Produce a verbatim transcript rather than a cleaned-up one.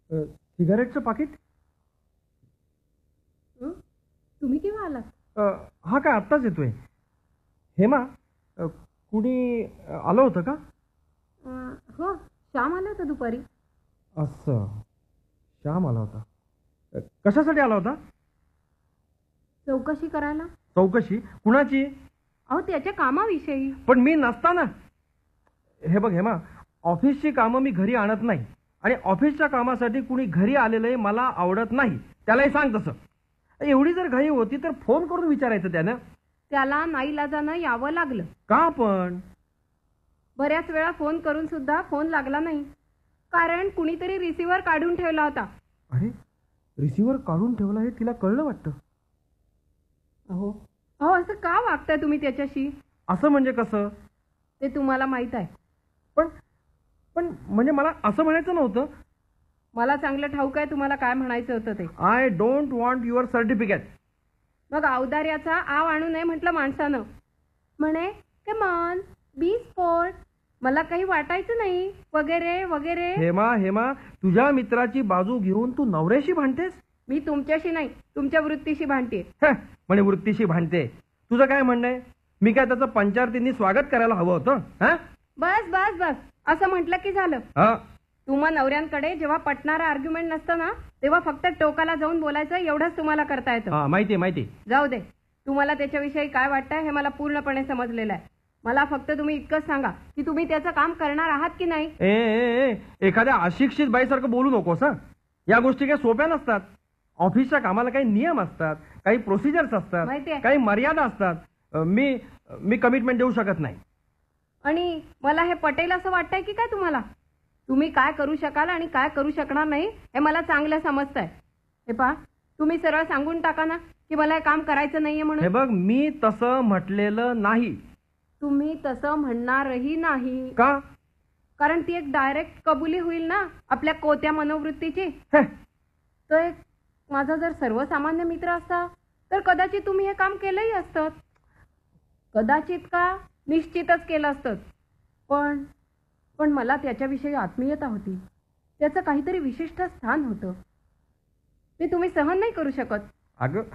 अ, सिगारेटचं पाकिट? हं? तुम्ही केव्हा आलात? अ, हा काय आत्ताच येतोय. हेमा, अ, कुणी अ, आलं होतं का? अं, हो, श्याम आला होता दुपारी. असं, श्याम आला होता. अ, कशासाठी आला होता? चौकशी करायला. चौकशी कुणाची? अहो, त्याच्या कामाविषयी. पण मी नसताना. हे बघ हेमा, ऑफिसची कामं मी घरी आणत नाही आणि ऑफिसच्या कामासाठी कुणी घरी आलेलं मला आवडत नाही. त्यालाही सांग तसं. एवढी जर घाई होती तर फोन करून विचारायचं त्यानं. त्याला नाईलाजानं यावं लागलं. का पण? बऱ्याच वेळा फोन करून सुद्धा फोन लागला नाही, कारण कुणीतरी रिसिव्हर काढून ठेवला होता. अरे, रिसिव्हर काढून ठेवला हे तिला कळलं वाटतं. अहो अहो असं का वागताय तुम्ही त्याच्याशी? असं म्हणजे कसं? ते तुम्हाला माहित आहे. पण पण म्हणजे मला असं म्हणायचं नव्हतं. मला चांगलं ठाऊक आहे तुम्हाला काय म्हणायचं होतं ते. I don't want your certificate. मग औदार्याचा आव आणू नये म्हटलं माणसानं. म्हणे कम ऑन बी स्पोर्ट, मला काही वाटायचं नाही वगैरे वगैरे. हेमा हेमा, तुझ्या मित्राची बाजू घेऊन तू नवऱ्याशी भांडतेस? मी तुमच्याशी नाही, तुमच्या वृत्तीशी भांडते. म्हणे वृत्तीशी भांडते. तुझं काय म्हणणं आहे? मी काय त्याचं पंचारतींनी स्वागत करायला हवं होतं? हा, बस बस बस असं म्हटलं की झालं. हा, तुम्हा नवऱ्यांकडे जेव्हा पटणारा आर्ग्युमेंट नसतं ना, तेव्हा फक्त टोकाला जाऊन बोलायचं, एवढंच तुम्हाला करता येतं. हा, माहिती माहिती. जाऊ दे, तुम्हाला त्याच्याविषयी काय वाटतंय हे मला पूर्णपणे समजलेलं आहे. मला फक्त तुम्ही इतकंच सांगा की तुम्ही त्याचं काम करणार आहात की नाही. ए, ए, ए एखाद्या अशिक्षित बाईसारखं बोलू नकोस. हा, या गोष्टी काही सोप्या नसतात. ऑफिसच्या कामाला काही नियम असतात, काही प्रोसिजर्स असतात, माहितीये. काही मर्यादा असतात. अ, मी मी कमिटमेंट देऊ शकत नाही. आणि मला हे पटेल असं वाटतंय की काय तुम्हाला? तुम्ही काय करू शकाल आणि काय करू शकणार नाही हे मला चांगलं समजतंय. हे पहा, तुम्ही सरळ सांगून टाका ना की मला हे काम करायचं नाहीये म्हणून. हे बघ, मी तसं म्हटलेलं नाही. तुम्ही तसं म्हणणारही नाही. का? कारण ती एक डायरेक्ट कबुली होईल ना आपल्या कोत्या मनोवृत्तीची. हे, तो एक माझा जर सर्वसामान्य मित्र असता तर कदाचित तुम्ही हे काम केलंही असतं. कदाचित का, निश्चितच केलं असतं. पण पण मला त्याच्याविषयी आत्मीयता होती. त्याचं काहीतरी विशिष्ट स्थान होतं. ते तुम्ही सहन नाही करू शकत. अगं